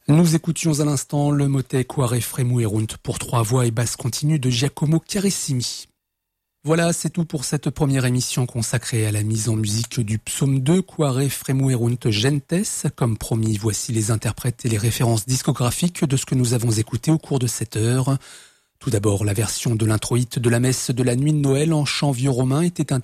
Nous écoutions à l'instant le motet Quare Fremuerunt pour 3 voix et basse continue de Giacomo Carissimi. Voilà, c'est tout pour cette première émission consacrée à la mise en musique du psaume 2, Quare Fremuerunt Gentes. Comme promis, voici les interprètes et les références discographiques de ce que nous avons écouté au cours de cette heure. Tout d'abord, la version de l'introïte de la messe de la nuit de Noël en chant vieux romain était